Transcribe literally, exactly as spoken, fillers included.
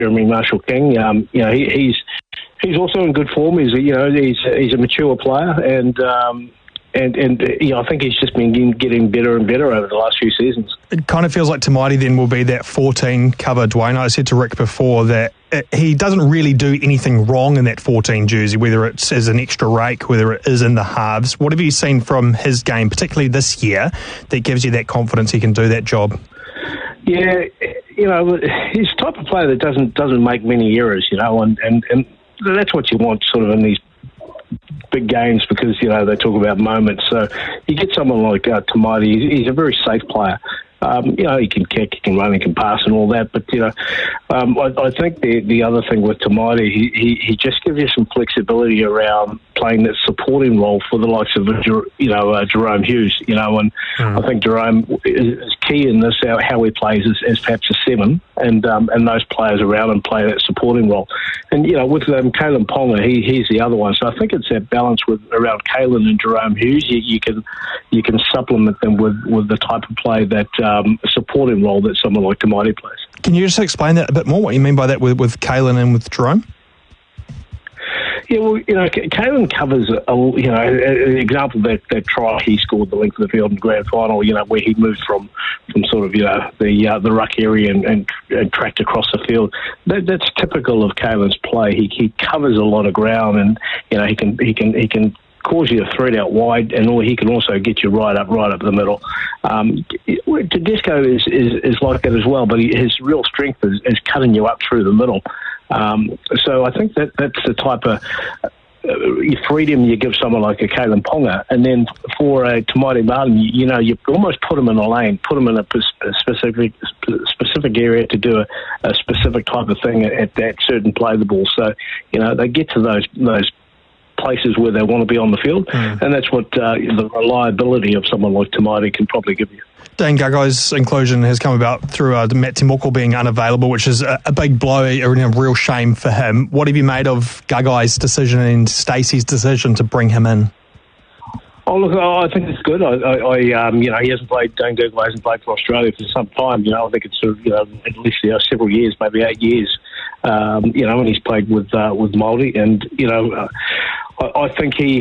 Jeremy Marshall King. Um, you know, he, he's he's also in good form. He's a, you know he's he's a mature player, and um, and and you know, I think he's just been getting better and better over the last few seasons. It kind of feels like Tamati then will be that fourteen cover, Dwayne. I said to Rick before that it, he doesn't really do anything wrong in that fourteen jersey, whether it's as an extra rake, whether it is in the halves. What have you seen from his game, particularly this year, that gives you that confidence he can do that job? Yeah, you know, he's the type of player that doesn't doesn't make many errors, you know, and, and, and that's what you want sort of in these big games, because, you know, they talk about moments. So you get someone like uh, Tamati, he's, he's a very safe player. Um, you know, he can kick, he can run, he can pass and all that. But, you know, um, I, I think the the other thing with Tamati, he, he, he just gives you some flexibility around playing that supporting role for the likes of, you know, uh, Jerome Hughes, you know, and mm. I think Jerome is, is key in this, how, how he plays as, as perhaps a seven, and um, and those players around him play that supporting role. And, you know, with um, Kalen Ponga, he, he's the other one. So I think it's that balance with around Kalen and Jerome Hughes. You, you can you can supplement them with, with the type of play that um, supporting role that someone like Tamati plays. Can you just explain that a bit more, what you mean by that with, with Kalen and with Jerome? Yeah, well, you know, Kalen covers, a, you know, an example that that try he scored the length of the field in the grand final, you know, where he moved from, from sort of, you know, the uh, the ruck area and, and, and tracked across the field. That, that's typical of Kalen's play. He he covers a lot of ground, and, you know, he can he can he can cause you a threat out wide, and he can also get you right up right up the middle. Um, Tedesco is, is is like that as well, but he, his real strength is, is cutting you up through the middle. Um, so I think that that's the type of uh, freedom you give someone like a Kalen Ponga, and then for a Tamati Martin, you, you know, you almost put him in a lane, put him in a, a specific specific area to do a, a specific type of thing at, at that certain play of the ball. So, you know, they get to those those places where they want to be on the field, mm. and that's what uh, the reliability of someone like Tamati can probably give you. Dane Gagai's inclusion has come about through uh, Matt Timoko being unavailable, which is a, a big blow, a, a real shame for him. What have you made of Gagai's decision and Stacey's decision to bring him in? Oh, look, I think it's good. I, I, I um, you know, he hasn't played, Dane Gagai hasn't played for Australia for some time. You know, I think it's sort of, you know, at least you know, several years, maybe eight years. Um, you know, and he's played with uh, with Māori, and you know, uh, I, I think he.